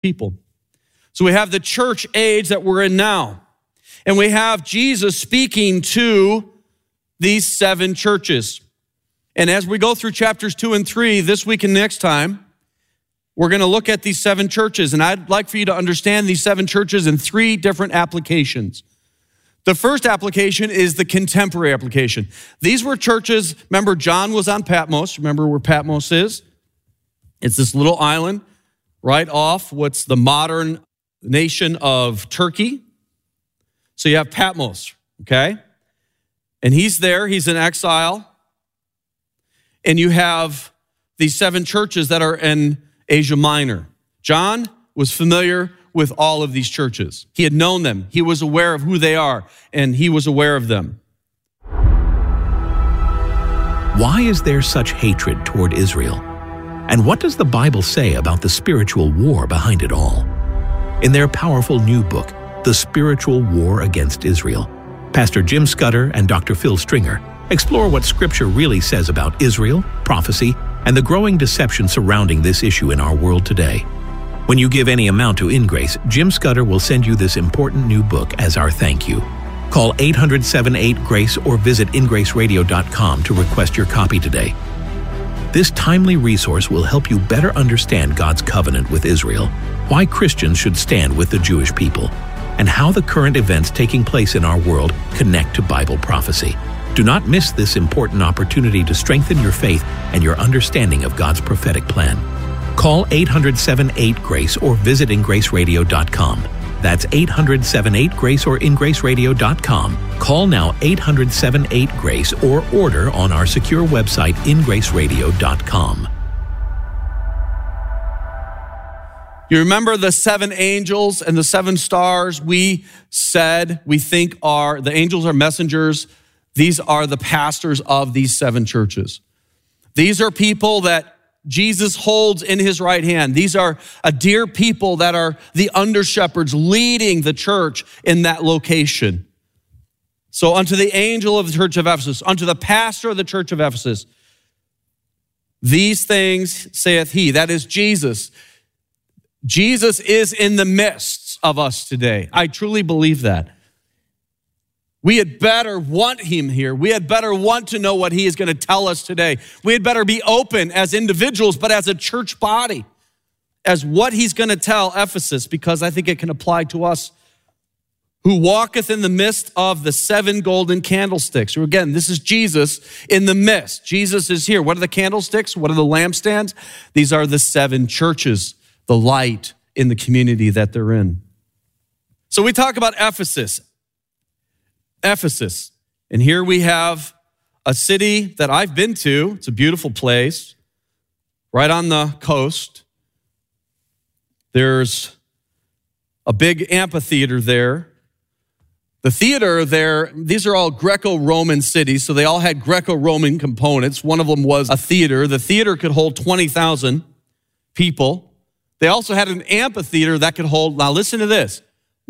people. So we have the church age that we're in now. And we have Jesus speaking to these 7 churches. And as we go through chapters 2 and 3 this week and next time, we're going to look at these 7 churches. And I'd like for you to understand these 7 churches in 3 different applications. The first application is the contemporary application. These were churches, remember John was on Patmos. Remember where Patmos is? It's this little island right off what's the modern nation of Turkey. So you have Patmos, okay? And he's there, he's in exile. And you have these 7 churches that are in Asia Minor. John was familiar with all of these churches. He had known them. He was aware of who they are, and he was aware of them. Why is there such hatred toward Israel? And what does the Bible say about the spiritual war behind it all? In their powerful new book, The Spiritual War Against Israel, Pastor Jim Scudder and Dr. Phil Stringer explore what Scripture really says about Israel, prophecy, and the growing deception surrounding this issue in our world today. When you give any amount to InGrace, Jim Scudder will send you this important new book as our thank you. Call 800-78-GRACE or visit ingraceradio.com to request your copy today. This timely resource will help you better understand God's covenant with Israel, why Christians should stand with the Jewish people, and how the current events taking place in our world connect to Bible prophecy. Do not miss this important opportunity to strengthen your faith and your understanding of God's prophetic plan. Call 800-78-GRACE or visit ingraceradio.com. That's 800-78-GRACE or ingraceradio.com. Call now 800-78-GRACE or order on our secure website ingraceradio.com. You remember the 7 angels and the 7 stars we said we think are, the angels are messengers. These are the pastors of these 7 churches. These are people that Jesus holds in his right hand. These are a dear people that are the under-shepherds leading the church in that location. So unto the angel of the church of Ephesus, unto the pastor of the church of Ephesus, these things saith he, that is Jesus. Jesus is in the midst of us today. I truly believe that. We had better want him here. We had better want to know what he is going to tell us today. We had better be open as individuals, but as a church body, as what he's going to tell Ephesus, because I think it can apply to us. Who walketh in the midst of the 7 golden candlesticks. So again, this is Jesus in the midst. Jesus is here. What are the candlesticks? What are the lampstands? These are the 7 churches, the light in the community that they're in. So we talk about Ephesus. Ephesus. And here we have a city that I've been to. It's a beautiful place, right on the coast. There's a big amphitheater there. The theater there, these are all Greco-Roman cities, so they all had Greco-Roman components. One of them was a theater. The theater could hold 20,000 people. They also had an amphitheater that could hold, now listen to this,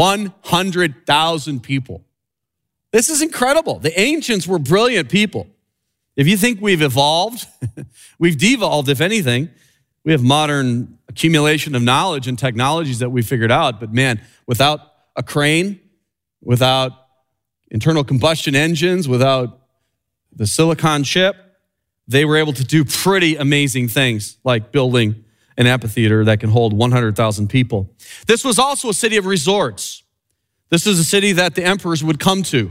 100,000 people. This is incredible. The ancients were brilliant people. If you think we've evolved, we've devolved, if anything. We have modern accumulation of knowledge and technologies that we figured out, but man, without a crane, without internal combustion engines, without the silicon chip, they were able to do pretty amazing things like building an amphitheater that can hold 100,000 people. This was also a city of resorts. This is a city that the emperors would come to.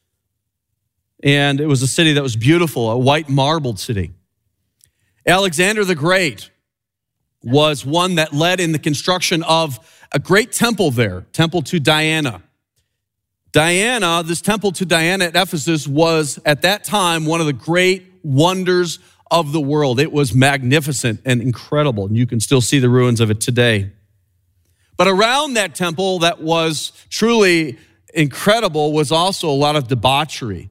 And it was a city that was beautiful, a white marbled city. Alexander the Great was one that led in the construction of a great temple there, temple to Diana. Diana, this temple to Diana at Ephesus was at that time one of the great wonders of the world. It was magnificent and incredible, and you can still see the ruins of it today. But around that temple that was truly incredible was also a lot of debauchery.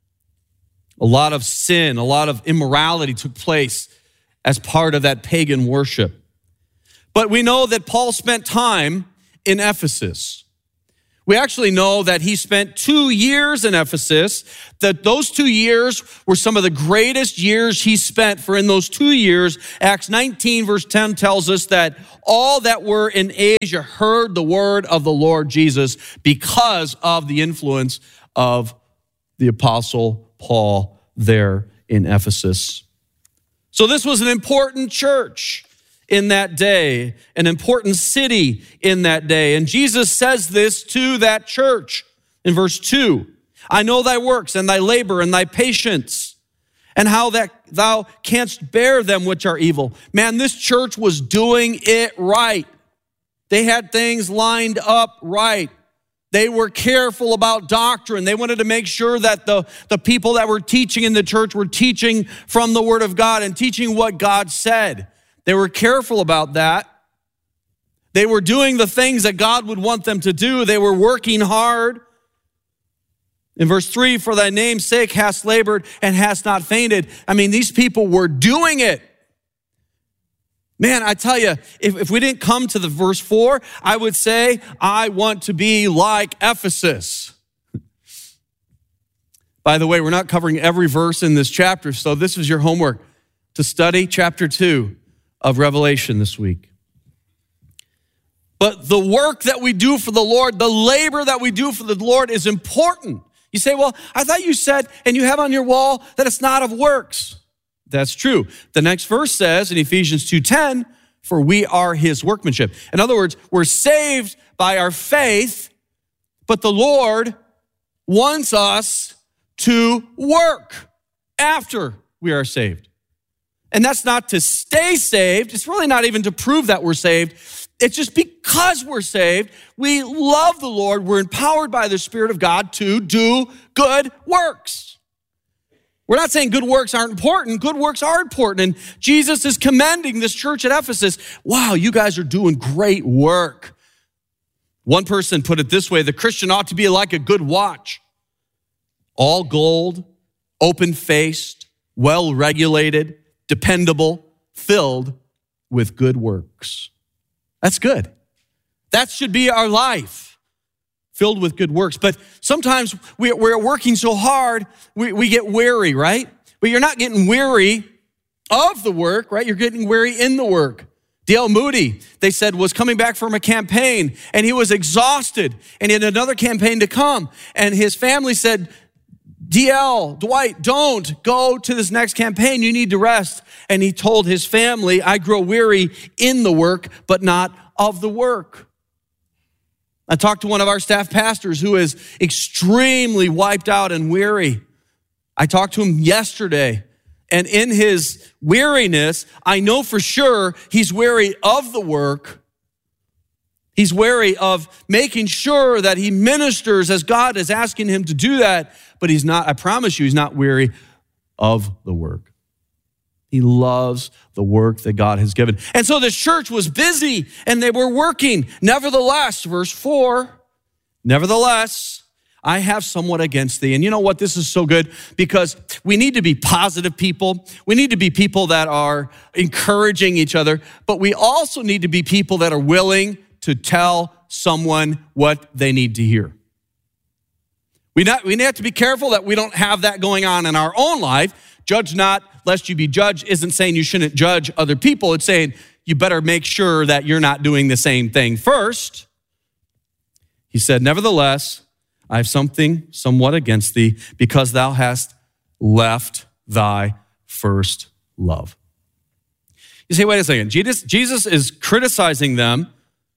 A lot of sin, a lot of immorality took place as part of that pagan worship. But we know that Paul spent time in Ephesus. We actually know that he spent 2 years in Ephesus, that those 2 years were some of the greatest years he spent. For in those 2 years, Acts 19 verse 10 tells us that all that were in Asia heard the word of the Lord Jesus because of the influence of the Apostle Paul there in Ephesus. So this was an important church in that day, an important city in that day. And Jesus says this to that church in verse 2. I know thy works and thy labor and thy patience, and how that thou canst bear them which are evil. Man, this church was doing it right. They had things lined up right. They were careful about doctrine. They wanted to make sure that the people that were teaching in the church were teaching from the Word of God and teaching what God said. They were careful about that. They were doing the things that God would want them to do. They were working hard. In verse 3, for thy name's sake hast labored and hast not fainted. I mean, these people were doing it. Man, I tell you, if we didn't come to the verse 4, I would say, I want to be like Ephesus. By the way, we're not covering every verse in this chapter, so this is your homework to study chapter 2 of Revelation this week. But the work that we do for the Lord, the labor that we do for the Lord is important. You say, well, I thought you said, and you have on your wall, that it's not of works. That's true. The next verse says in Ephesians 2:10, for we are his workmanship. In other words, we're saved by our faith, but the Lord wants us to work after we are saved. And that's not to stay saved. It's really not even to prove that we're saved. It's just because we're saved, we love the Lord. We're empowered by the Spirit of God to do good works. We're not saying good works aren't important. Good works are important. And Jesus is commending this church at Ephesus. Wow, you guys are doing great work. One person put it this way, the Christian ought to be like a good watch. All gold, open-faced, well-regulated, dependable, filled with good works. That's good. That should be our life, filled with good works. But sometimes we're working so hard, we get weary, right? But you're not getting weary of the work, right? You're getting weary in the work. D.L. Moody, they said, was coming back from a campaign, and he was exhausted, and he had another campaign to come. And his family said, D.L., Dwight, don't go to this next campaign. You need to rest. And he told his family, I grow weary in the work, but not of the work. I talked to one of our staff pastors who is extremely wiped out and weary. I talked to him yesterday, and in his weariness, I know for sure he's weary of the work. He's wary of making sure that he ministers as God is asking him to do that, but he's not, I promise you, he's not weary of the work. He loves the work that God has given. And so this church was busy and they were working. Nevertheless, verse 4, nevertheless, I have somewhat against thee. And you know what? This is so good because we need to be positive people. We need to be people that are encouraging each other, but we also need to be people that are willing to tell someone what they need to hear. We have to be careful that we don't have that going on in our own life. Judge not, lest you be judged isn't saying you shouldn't judge other people. It's saying you better make sure that you're not doing the same thing first. He said, nevertheless, I have something somewhat against thee, because thou hast left thy first love. You say, wait a second. Jesus is criticizing them,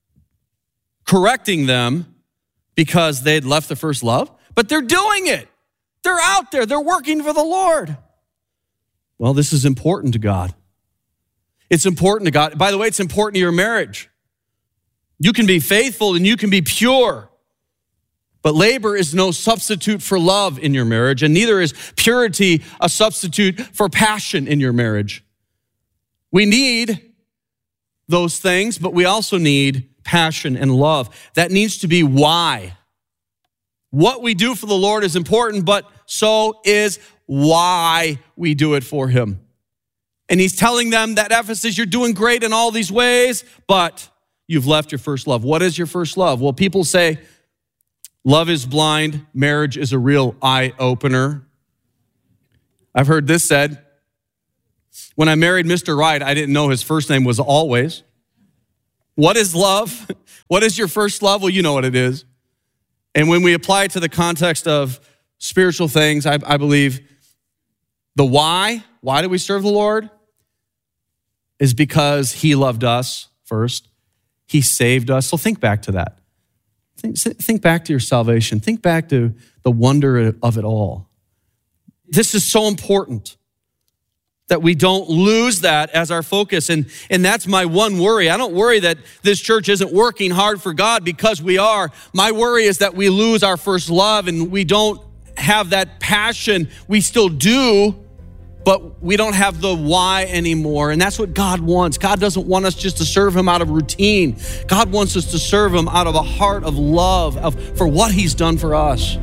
correcting them because they'd left the first love, but they're doing it. They're out there. They're working for the Lord. Well, this is important to God. It's important to God. By the way, it's important to your marriage. You can be faithful and you can be pure, but labor is no substitute for love in your marriage, and neither is purity a substitute for passion in your marriage. We need those things, but we also need passion and love. That needs to be why. What we do for the Lord is important, but so is why we do it for him. And he's telling them that Ephesus, you're doing great in all these ways, but you've left your first love. What is your first love? Well, people say, Love is blind. Marriage is a real eye-opener. I've heard this said. When I married Mr. Right, I didn't know his first name was Always. What is love? What is your first love? Well, you know what it is. And when we apply it to the context of spiritual things, I believe the why do we serve the Lord? Is because he loved us first. He saved us. So think back to that. Think back to your salvation. Think back to the wonder of it all. This is so important that we don't lose that as our focus. And that's my one worry. I don't worry that this church isn't working hard for God, because we are. My worry is that we lose our first love and we don't have that passion. We still do, but we don't have the why anymore. And that's what God wants. God doesn't want us just to serve him out of routine. God wants us to serve him out of a heart of love for what he's done for us.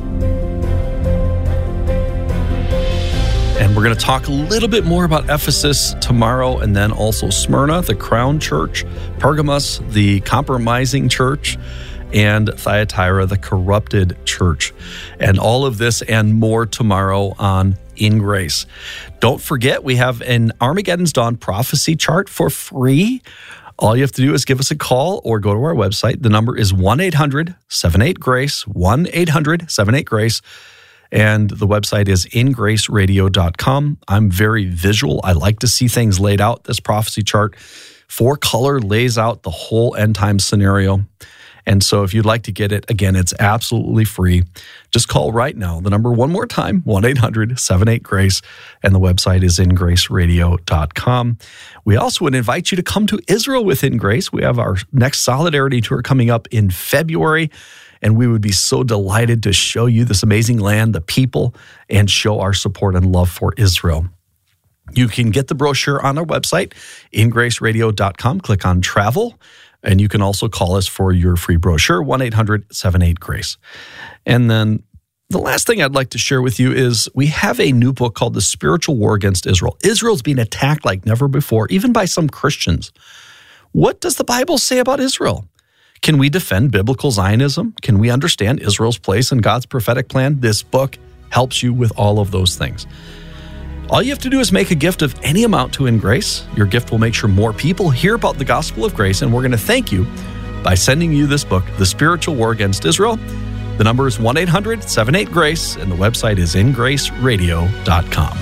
And we're going to talk a little bit more about Ephesus tomorrow, and then also Smyrna, the crown church, Pergamos, the compromising church, and Thyatira, the corrupted church. And all of this and more tomorrow on In Grace. Don't forget, we have an Armageddon's Dawn prophecy chart for free. All you have to do is give us a call or go to our website. The number is 1-800-78-GRACE, 1-800-78-GRACE. And the website is ingraceradio.com. I'm very visual. I like to see things laid out. This prophecy chart, 4-color, lays out the whole end time scenario. And so if you'd like to get it, again, it's absolutely free. Just call right now. The number one more time, 1-800-78-GRACE. And the website is ingraceradio.com. We also would invite you to come to Israel with In Grace. We have our next Solidarity Tour coming up in February. And we would be so delighted to show you this amazing land, the people, and show our support and love for Israel. You can get the brochure on our website, ingraceradio.com. Click on Travel, and you can also call us for your free brochure, 1-800-78-GRACE. And then the last thing I'd like to share with you is we have a new book called The Spiritual War Against Israel. Israel's being attacked like never before, even by some Christians. What does the Bible say about Israel? Can we defend biblical Zionism? Can we understand Israel's place in God's prophetic plan? This book helps you with all of those things. All you have to do is make a gift of any amount to In Grace. Your gift will make sure more people hear about the gospel of grace, and we're going to thank you by sending you this book, The Spiritual War Against Israel. The number is 1-800-78-GRACE, and the website is ingraceradio.com.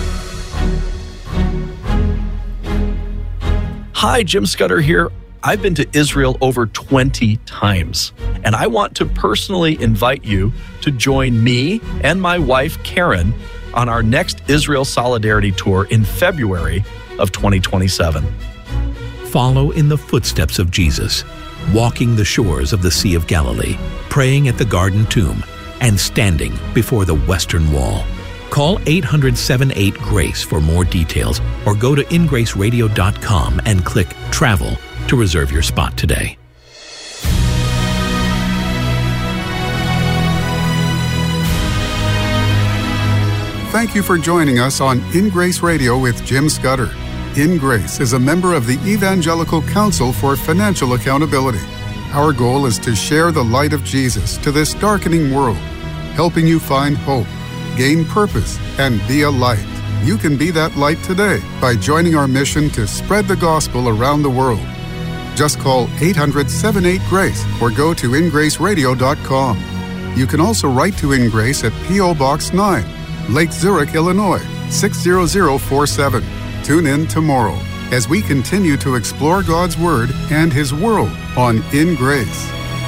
Hi, Jim Scudder here. I've been to Israel over 20 times, and I want to personally invite you to join me and my wife, Karen, on our next Israel Solidarity Tour in February of 2027. Follow in the footsteps of Jesus, walking the shores of the Sea of Galilee, praying at the Garden Tomb, and standing before the Western Wall. Call 800-78-GRACE for more details, or go to ingraceradio.com and click Travel to reserve your spot today. Thank you for joining us on In Grace Radio with Jim Scudder. In Grace is a member of the Evangelical Council for Financial Accountability. Our goal is to share the light of Jesus to this darkening world, helping you find hope, gain purpose, and be a light. You can be that light today by joining our mission to spread the gospel around the world. Just call 800-78-GRACE or go to ingraceradio.com. You can also write to In Grace at P.O. Box 9, Lake Zurich, Illinois, 60047. Tune in tomorrow as we continue to explore God's Word and His world on In Grace.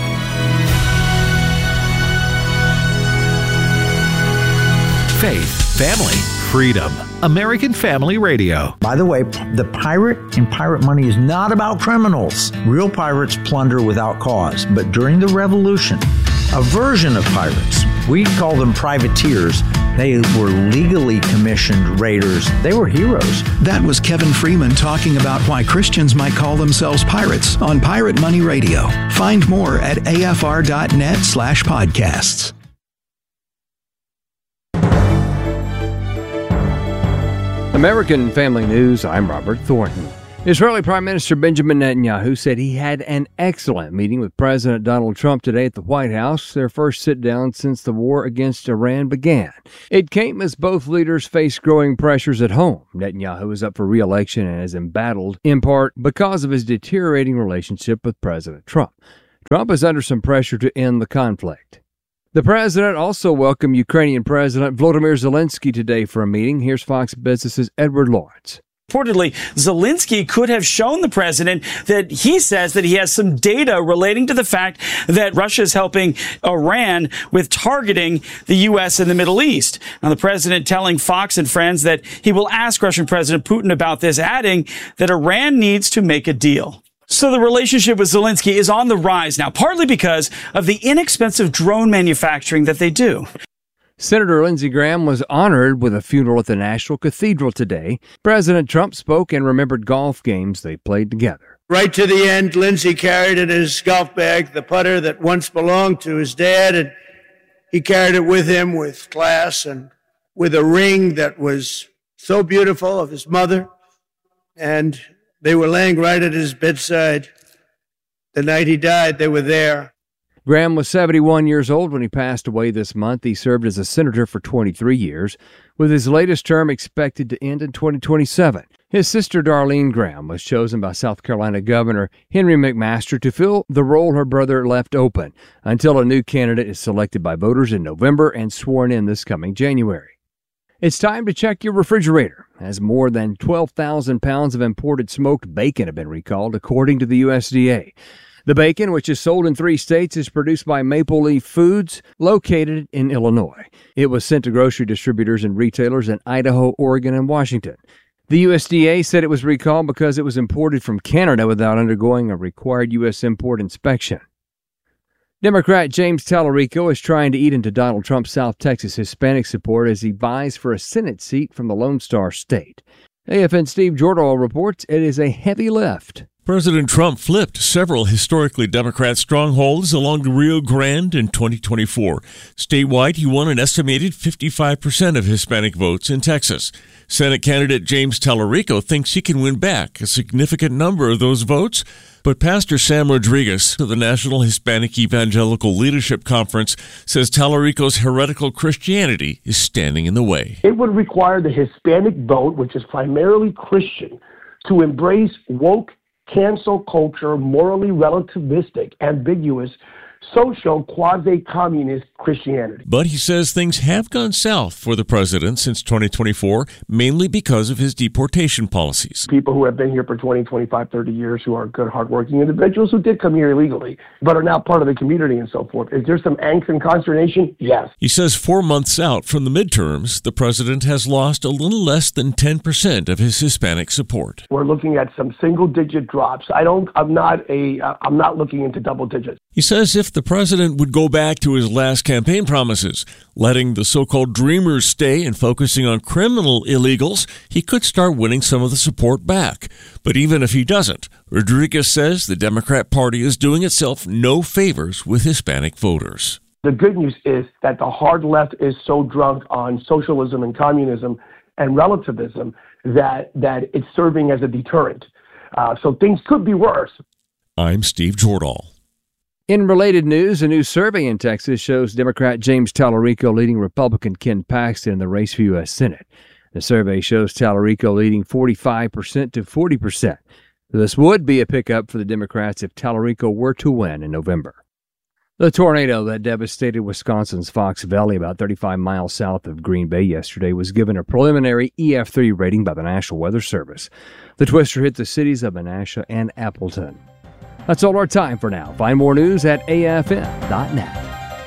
Faith, family, freedom. American Family Radio. By the way, the pirate in Pirate Money is not about criminals. Real pirates plunder without cause. But during the Revolution, a version of pirates, we call them privateers, they were legally commissioned raiders. They were heroes. That was Kevin Freeman talking about why Christians might call themselves pirates on Pirate Money Radio. Find more at afr.net/podcasts. American Family News, I'm Robert Thornton. Israeli Prime Minister Benjamin Netanyahu said he had an excellent meeting with President Donald Trump today at the White House, their first sit-down since the war against Iran began. It came as both leaders face growing pressures at home. Netanyahu is up for re-election and is embattled, in part because of his deteriorating relationship with President Trump. Trump is under some pressure to end the conflict. The president also welcomed Ukrainian President Volodymyr Zelensky today for a meeting. Here's Fox Business's Edward Lawrence. Reportedly, Zelensky could have shown the president that he says that he has some data relating to the fact that Russia is helping Iran with targeting the U.S. in the Middle East. Now, the president telling Fox and Friends that he will ask Russian President Putin about this, adding that Iran needs to make a deal. So the relationship with Zelensky is on the rise now, partly because of the inexpensive drone manufacturing that they do. Senator Lindsey Graham was honored with a funeral at the National Cathedral today. President Trump spoke and remembered golf games they played together. Right to the end, Lindsey carried in his golf bag the putter that once belonged to his dad, and he carried it with him with class and with a ring that was so beautiful of his mother. And they were laying right at his bedside. The night he died, they were there. Graham was 71 years old when he passed away this month. He served as a senator for 23 years, with his latest term expected to end in 2027. His sister Darlene Graham was chosen by South Carolina Governor Henry McMaster to fill the role her brother left open until a new candidate is selected by voters in November and sworn in this coming January. It's time to check your refrigerator, as more than 12,000 pounds of imported smoked bacon have been recalled, according to the USDA. The bacon, which is sold in 3 states, is produced by Maple Leaf Foods, located in Illinois. It was sent to grocery distributors and retailers in Idaho, Oregon, and Washington. The USDA said it was recalled because it was imported from Canada without undergoing a required U.S. import inspection. Democrat James Tallarico is trying to eat into Donald Trump's South Texas Hispanic support as he vies for a Senate seat from the Lone Star State. AFN Steve Jordahl reports it is a heavy lift. President Trump flipped several historically Democrat strongholds along the Rio Grande in 2024. Statewide, he won an estimated 55% of Hispanic votes in Texas. Senate candidate James Tallarico thinks he can win back a significant number of those votes, but Pastor Sam Rodriguez of the National Hispanic Evangelical Leadership Conference says Tallarico's heretical Christianity is standing in the way. It would require the Hispanic vote, which is primarily Christian, to embrace woke cancel culture, morally relativistic, ambiguous, social, quasi-communist Christianity. But he says things have gone south for the president since 2024, mainly because of his deportation policies. People who have been here for 20, 25, 30 years, who are good, hardworking individuals who did come here illegally, but are now part of the community and so forth. Is there some angst and consternation? Yes. He says 4 months out from the midterms, the president has lost a little less than 10% of his Hispanic support. We're looking at some single-digit drops. I'm not looking into double digits. He says if the president would go back to his last campaign promises, letting the so-called dreamers stay and focusing on criminal illegals, he could start winning some of the support back. But even if he doesn't, Rodriguez says the Democrat Party is doing itself no favors with Hispanic voters. The good news is that the hard left is so drunk on socialism and communism and relativism that it's serving as a deterrent. So things could be worse. I'm Steve Jordahl. In related news, a new survey in Texas shows Democrat James Tallarico leading Republican Ken Paxton in the race for U.S. Senate. The survey shows Tallarico leading 45% to 40%. This would be a pickup for the Democrats if Tallarico were to win in November. The tornado that devastated Wisconsin's Fox Valley about 35 miles south of Green Bay yesterday was given a preliminary EF3 rating by the National Weather Service. The twister hit the cities of Menasha and Appleton. That's all our time for now. Find more news at afn.net.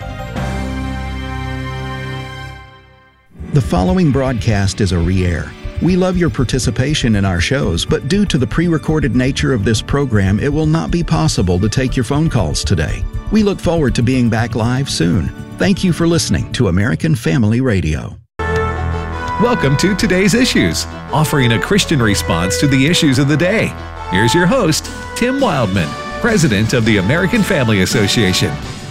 The following broadcast is a re-air. We love your participation in our shows, but due to the pre-recorded nature of this program, it will not be possible to take your phone calls today. We look forward to being back live soon. Thank you for listening to American Family Radio. Welcome to Today's Issues, offering a Christian response to the issues of the day. Here's your host, Tim Wildman, President of the American Family Association.